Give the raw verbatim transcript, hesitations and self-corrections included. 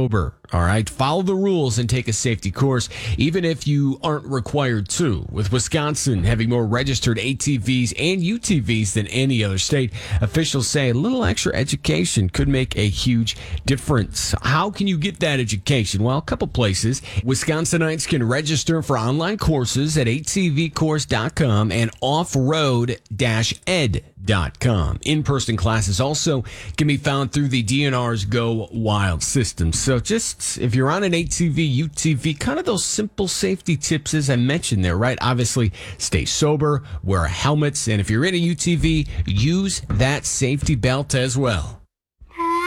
sober. All right. Follow the rules and take a safety course, even if you aren't required to. With Wisconsin having more registered A T Vs and U T Vs than any other state, officials say a little extra education could make a huge difference. How can you get that education? Well, a couple places. Wisconsinites can register for online courses at A T V course dot com and off road dash ed dot com. In-person classes also can be found through the D N R's Go Wild system. So just if you're on an A T V, U T V, kind of those simple safety tips as I mentioned there, right? Obviously, stay sober, wear helmets, and if you're in a U T V, use that safety belt as well.